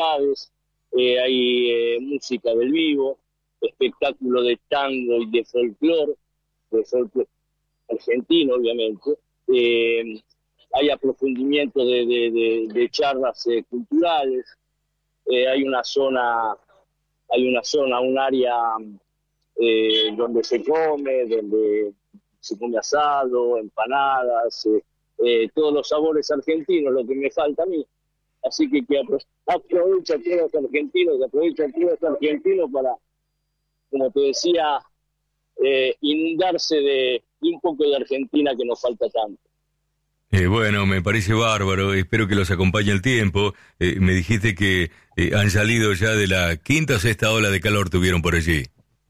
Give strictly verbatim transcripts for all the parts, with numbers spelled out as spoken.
eh, hay eh, música del vivo, espectáculo de tango y de folclore, de folclore argentino, obviamente. Eh, hay aprofundimiento de, de, de, de charlas eh, culturales. Eh, hay una zona, hay una zona, un área eh, donde se come, donde se come asado, empanadas, eh, eh, todos los sabores argentinos, lo que me falta a mí. Así que que apro aprovecha a todos los argentinos, que aprovecha a todos los argentinos para, como te decía, eh, inundarse de, de un poco de Argentina que nos falta tanto. Eh, bueno, me parece bárbaro, espero que los acompañe el tiempo. Eh, me dijiste que eh, han salido ya de la quinta o sexta ola de calor tuvieron por allí.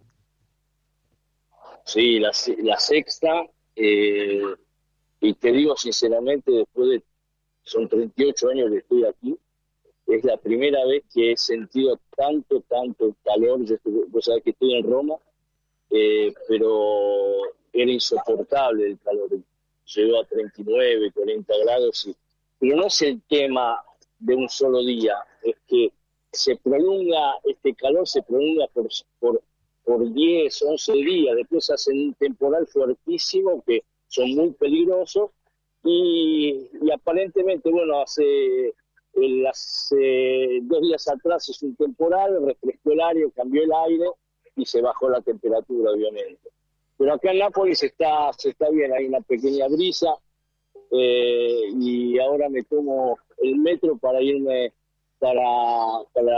Sí, la, la sexta, eh, y te digo sinceramente, después de, son treinta y ocho años que estoy aquí, es la primera vez que he sentido tanto, tanto calor. Yo estoy, vos sabés que estoy en Roma, eh, pero era insoportable el calor. Llegó a treinta y nueve, cuarenta grados, y, pero no es el tema de un solo día, es que se prolonga, este calor se prolonga por, por, por diez, once días, después hacen un temporal fuertísimo que son muy peligrosos, y, y aparentemente, bueno, hace, el, hace dos días atrás es un temporal, refrescó el aire, cambió el aire y se bajó la temperatura, obviamente. Pero acá en Nápoles está, se está bien, hay una pequeña brisa, eh, y ahora me tomo el metro para irme para, para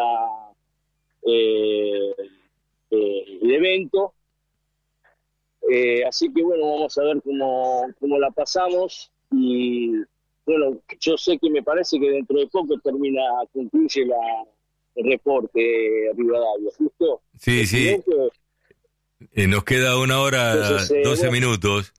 eh, eh, el evento. Eh, así que bueno, vamos a ver cómo, cómo la pasamos. Y bueno, yo sé que me parece que dentro de poco termina, concluye la, el reporte Rivadavia, ¿justo? Sí, sí. Eh, nos queda una hora, Entonces, eh, doce bueno, minutos.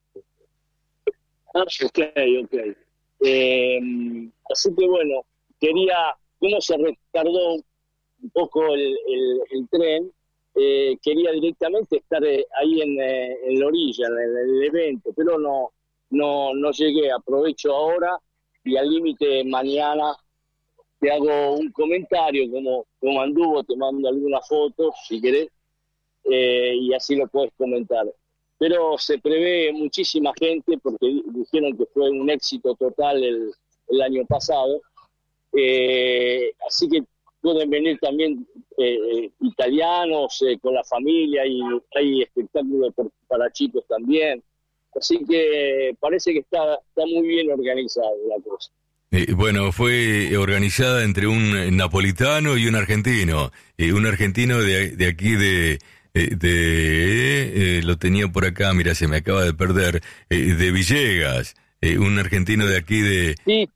Ah, ok, ok. Eh, así que bueno, quería, como se retardó un poco el, el, el tren, eh, quería directamente estar eh, ahí en, eh, en la orilla, en el, en el evento, pero no, no, no llegué. Aprovecho ahora y al límite mañana te hago un comentario, como, como anduvo, te mando algunas fotos, si querés. Eh, y así lo puedes comentar. Pero se prevé muchísima gente porque dijeron que fue un éxito total el, el año pasado, eh, así que pueden venir también eh, italianos eh, con la familia, y hay espectáculos para chicos también, así que parece que está, está muy bien organizada la cosa. Eh, bueno, fue organizada entre un napolitano y un argentino, eh, un argentino de, de aquí de Eh, de eh, lo tenía por acá, mira, se me acaba de perder, eh, de Villegas, eh, un argentino de aquí de... Sí,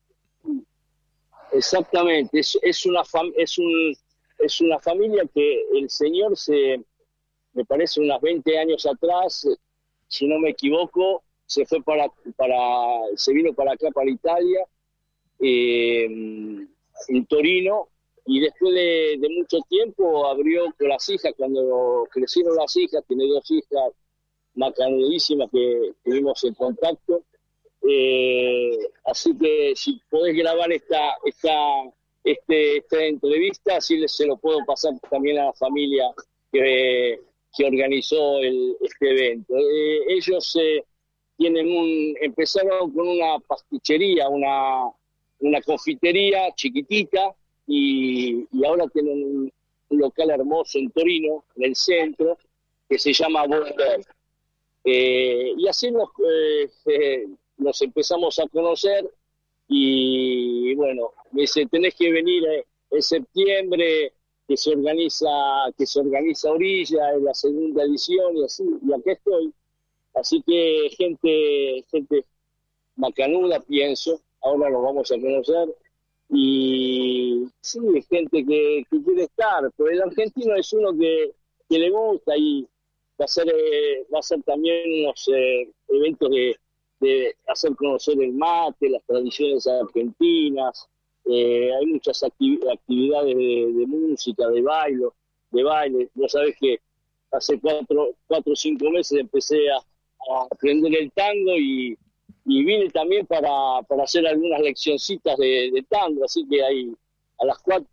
exactamente, es, es, una fam es, un, es una familia que el señor se, me parece unos veinte años atrás, si no me equivoco, se fue para, para se vino para acá, para Italia, eh, en Torino, y después de, de mucho tiempo abrió con las hijas, cuando crecieron las hijas, tiene dos hijas macanudísimas que tuvimos en contacto. Eh, así que si podés grabar esta, esta, este, esta entrevista, así se lo puedo pasar también a la familia que, que organizó el, este evento. Eh, ellos eh, tienen un, empezaron con una pastichería, una, una confitería chiquitita, Y, y ahora tienen un, un local hermoso en Torino, en el centro, que se llama Volver. Eh, y así nos, eh, eh, nos empezamos a conocer, y bueno, me dice, tenés que venir eh, en septiembre, que se organiza que se organiza Orilla, en la segunda edición, y así, y aquí estoy. Así que gente, gente macanuda, pienso, ahora nos vamos a conocer. Y sí, gente que, que quiere estar, pero el argentino es uno que, que le gusta, y va a ser, eh, va a ser también unos eh, eventos de, de hacer conocer el mate, las tradiciones argentinas. Eh, hay muchas activ actividades de, de música, de baile, de baile. Vos sabés que hace cuatro, cuatro o cinco meses empecé a, a aprender el tango, y y vine también para, para hacer algunas leccioncitas de, de tango, así que hay, a las cuatro